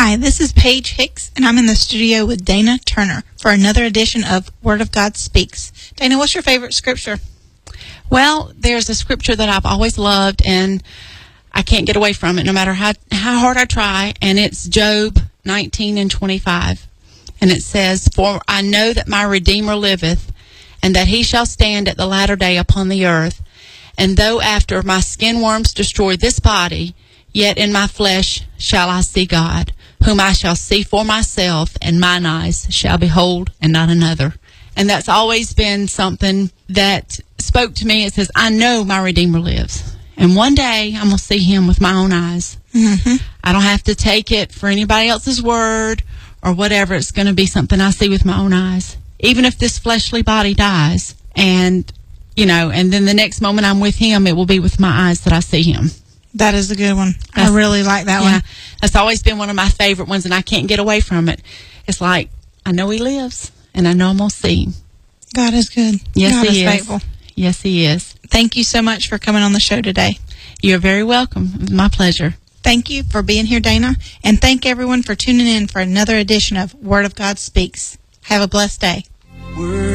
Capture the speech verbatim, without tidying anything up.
Hi, this is Paige Hicks, and I'm in the studio with Dana Turner for another edition of Word of God Speaks. Dana, what's your favorite scripture? Well, there's a scripture that I've always loved, and I can't get away from it no matter how, how hard I try, and it's Job nineteen and twenty-five. And it says, "For I know that my Redeemer liveth, and that he shall stand at the latter day upon the earth. And though after my skin worms destroy this body, yet in my flesh shall I see God, whom I shall see for myself, and mine eyes shall behold, and not another." And that's always been something that spoke to me. It says, I know my Redeemer lives, and one day I'm going to see him with my own eyes. Mm-hmm. I don't have to take it for anybody else's word or whatever. It's going to be something I see with my own eyes, even if this fleshly body dies. And, you know, and then the next moment I'm with him, it will be with my eyes that I see him. That is a good one. That's, I really like that yeah, one. That's always been one of my favorite ones, and I can't get away from it. It's like, I know he lives, and I know I'm going to see him. God is good. Yes, God he is is. faithful. Yes, he is. Thank you so much for coming on the show today. You're very welcome. It was my pleasure. Thank you for being here, Dana, and thank everyone for tuning in for another edition of Word of God Speaks. Have a blessed day. Word